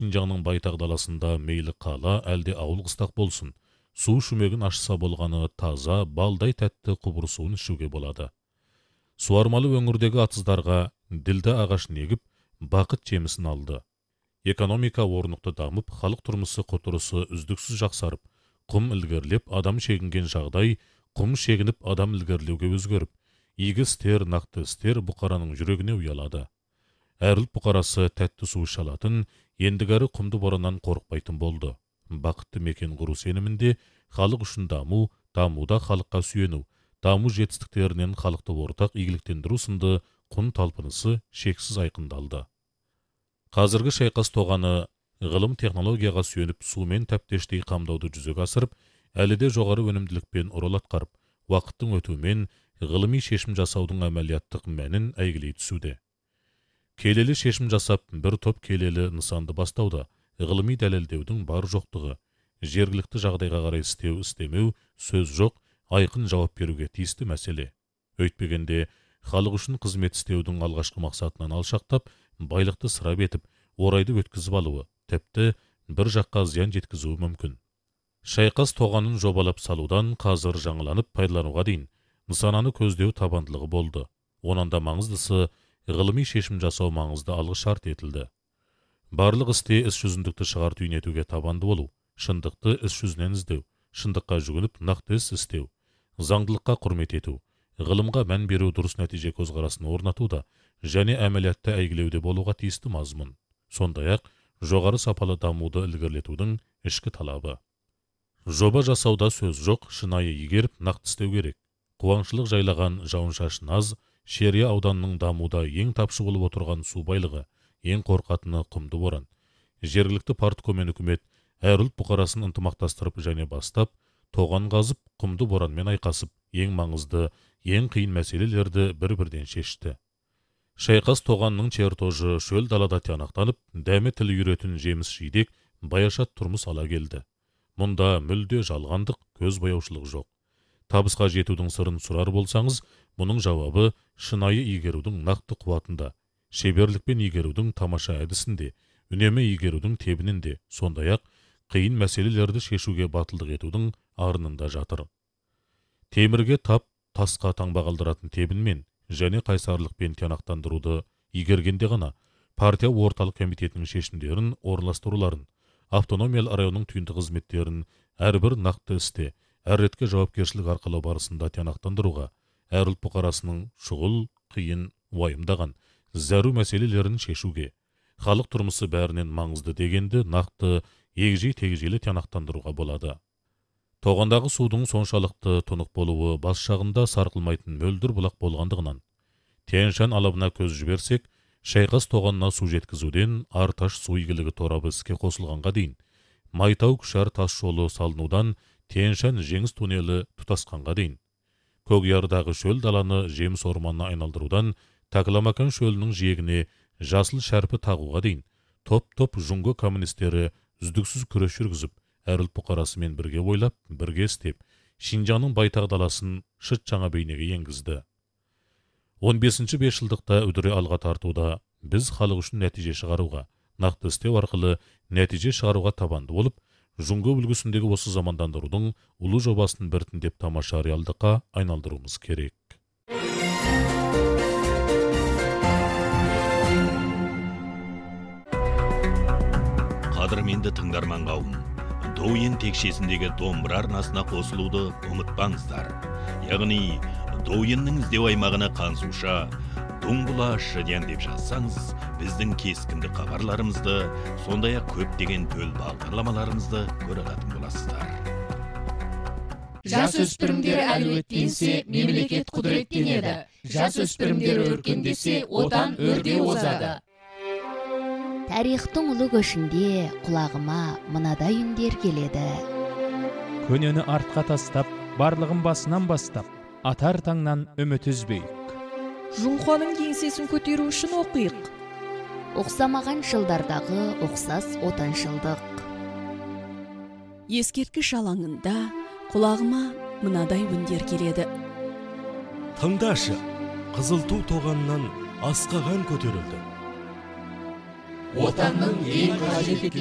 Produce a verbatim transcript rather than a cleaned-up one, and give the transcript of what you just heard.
Шинжаңның байтақ даласында мейлі қала, әлде ауыл қыстақ болсын, су шүмегін ашса болғаны таза, балдай тәтті құбыр суын ішуге болады. Суармалы өңірдегі атыздарға ділді ағаш негіп, бақыт жемісін алды. Экономика орнықты дамып, халық тұрмысы қотырысы үздіксіз жақсарып, құм ілгерлеп, адам шегінген жағдай, құм шегініп, адам ілгерлеуге өзгеріп, игі істер, нақты істер бұқараның жүрегіне ұялады. Әріл бұқарасы тәтті су іше алатын, ендігәрі құмды бораннан қорықпайтын болды. Бақытты мекен құру сенімінде халық үшін даму, дамуда халыққа сүйену, даму жетістіктерінен халықты ортақ игіліктендіру сынды құн талпынысы шексіз айқындалды. Қазіргі шайқас тоғаны ғылым технологияға сүйеніп сумен тәптештей қамдауды жүзеге асырып, әлі де жоғары өнімділікпен ұрыл атқарып, уақыттың өтуімен ғылыми шешім жасаудың әмәлияттық мәнін әйгілей түсуде. Келелі шешім жасап, бір топ келелі нысанды бастауда, ғылыми дәлелдеудің бар жоқтығы, жергілікті жағдайға қарай істеу, істемеу, сөз жоқ, айқын жауап беруге тиісті мәселе. Өйтпегенде, халық үшін қызмет істеудің алғашқы мақсатынан алшақтап, байлықты сырап етіп, орайды өткізіп алуы, тіпті бір жаққа зиян жеткізуі мүмкін. Шайқас тоғанын жобалап салудан қазір жаңыланып пайдалануға дейін нысананы көздеу табандылығы болды. Онанда маңыздысы ғылыми шешім жасау маңызды алғы шарт етілді. Барлық істе іс жүзіндікті шығар түйнетуге табанды болу, шындықты іс жүзінен іздеу, шындыққа жүгініп нақты іс істеу, заңдылыққа құрмет ету, ғылымға мән беру дұрыс нәтиже көзқарасын орнатуда және әмәлиятты әйгілеуде болуға тиісті мазмұн. Сондай-ақ жоғары сапалы дамуды ілгерілетудің ішкі талабы. Жоба жасауда сөз жоқ, шынайы игеріп, нақты істеу керек. Қуаңшылық жайлаған жауын-шашын аз, Шерия ауданының дамуда ең тапшы болып отырған су байлығы, ең қорқатыны құмды боран. Жергілікті партко мен үкімет әр ұлт бұқарасын ынтымақтастырып және бастап, тоған қазып, құмды боранмен айқасып, ең маңызды, ең қиын мәселелерді бір-бірден шешті. Шайқас тоғанның чертожы шөл далада тиянақтанып, дәмі тілі үйретін жеміс жидек, баяшат тұрмыс ала келді. Мұнда мүлде жалғандық, көз бояушылық жоқ. Табысқа жетудің сырын сұрар болсаңыз, мұның жауабы шынайы игерудің нақты қуатында, шеберлікпен игерудің тамаша әдісінде, үнемі игерудің тебінінде, сондай-ақ қиын мәселелерді шешуге батылдық етудің арынында жатыр. Темірге тап, тасқа таңба қалдыратын тебінмен және қайсарлықпен тиянақтандыруды игергенде ғана партия орталық комитетінің шешімдерін орналастыруларын, автономиялы районның түйінді қызметтерін әрбір нақты істе, әр ретке жауапкершілік арқылы барысында тиянақтандыруға, әр ұлт бұқарасының шұғыл, қиын, уайымдаған, зәру мәселелерін шешуге, халық тұрмысы бәрінен маңызды дегенді нақты, егжей-тегжейлі тиянақтандыруға болады. Тоғандағы судың соншалықты тұнық болуы бас жағында сарқылмайтын мөлдір бұлақ болғандығынан. Тянь-Шань алабына көз жіберсек, Шайқас тоғанына су жеткізуден Арташ су игілігі торабы іске қосылғанға дейін, Майтау-Күшар тас жолы салынудан Тянь-Шань жеңіс туннелі тұтасқанға дейін, Көкярдағы шөл даланы жеміс орманына айналдырудан Такламакан шөлінің жиегіне жасыл шәрпі тағуға дейін, топ-топ жұңғы коммунистері үздіксіз күрес жүргізіп, әр ұлт бұқарасымен бірге ойлап, бірге істеп, Шинжаңның байтақ даласын шыт жаңа бейнеге енгізді. он бесінші бесжылдықта үдіре алға тартуда біз халық үшін нәтиже шығаруға, нақты істеу арқылы нәтиже шығаруға табанды болып, жұңғы үлгісіндегі осы замандандырудың ұлы жобасын біртіндеп тамаша реалдыққа айналдыруымыз керек. Қадірменді тыңдарман қауым, Douyin текшесіндегі домбыра арнасына қосылуды ұмытпаңыздар. Яғни, Douyinнің іздеу аймағына қансуша, Дуңбұла шыден деп жазсаңыз, біздің кескінді хабарларымызды, сондай-ақ көптеген төл бағдарламаларымызды көре алатын боласыздар. Жас өспірімдер әлеуеттенсе, мемлекет құдіреттенеді. Жас өспірімдер өркендесе, отан өрде озады. Тарихтың ұлы көшінде құлағыма мынадай үндер келеді. Көнені артқа тастап, барлығын басынан бастап, атар таңнан үміт үзбейік. Жұңқаның кеңсесін көтеру үшін оқиық. Оқсамаған жылдардағы оқсас отаншылдық. Ескерткіш алаңында құлағыма мынадай үндер келеді. Тыңдашы, қызыл ту тоғаннан асқаған көтерілді. отанның ең қажет